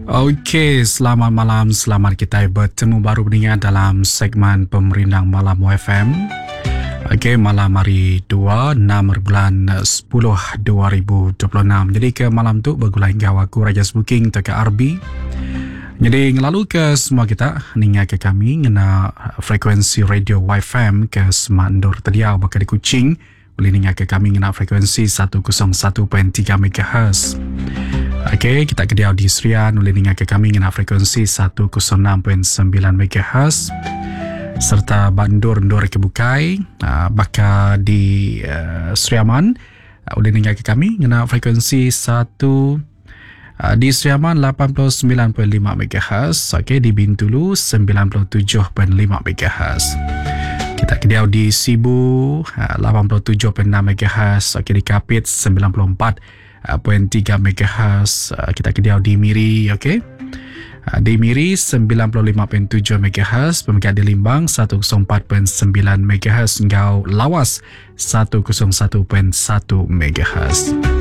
Okey, selamat malam. Selamat kita bertemu baru dengan dalam segmen Pemerindang Malam OFM. Okey, malam hari 2, 6 bulan 10, 2026. Jadi ke malam tu bergulai hingga aku Raja Booking ke RB. Jadi ngelalu ke semua kita, ningat ke kami ngena frekuensi radio YFM ke Semandur Tediau bakal di Kuching. Boleh ningat ke kami ngena frekuensi 101.3 MHz. Okey, kita kediau di Serian boleh dengar ke kami dengan frekuensi 106.9 MHz serta Bandur-Ndur ke Bukai, bakal di Seriaman boleh dengar ke kami dengan frekuensi 1 di Seriaman 89.5 MHz, okey, di Bintulu 97.5 MHz. Kita kediau di Sibu 87.6 MHz, okey, di Kapit 94.3 MHz. Kita kediau di Miri, okey. Di Miri 95.7 MHz, pemegang di Limbang 104.9 MHz, hingga Lawas 101.1 MHz.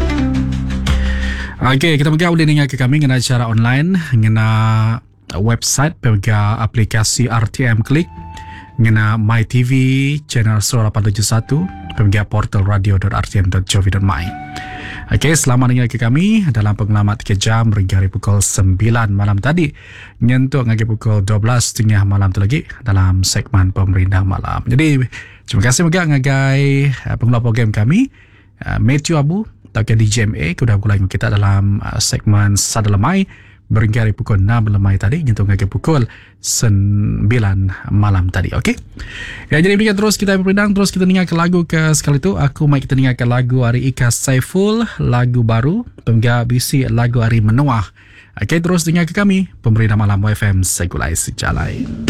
Okey, kita pegang boleh dengar ke kami dengan cara online, dengan website, pemegang aplikasi RTM Klik, dengan MyTV channel 871, pemegang portal radio.rtm.gov.my. Okey, selamat dengar ke kami dalam pengalaman 3 jam dari pukul 9 malam tadi nyentuh ngagi pukul 12.30 malam tu lagi dalam segmen Pemerintah Malam. Jadi, terima kasih juga ngagai pengelola program kami, Matthew Abu, atau DJMA, sudah mulai kita dalam segmen Sadalamai berhingga pukul 6 lemai tadi nyentuh ngagi pukul 9 malam tadi. Okey. Ya, jadi begini terus kita berpindang, terus kita dengar ke lagu ke sekali tu. Aku mai kita dengar ke lagu Ari Ika Saiful, lagu baru, pemegang bisi lagu Ari Menuah. Okey, terus dengar ke kami Pemerintah Malam OFM Segulai Sejalai.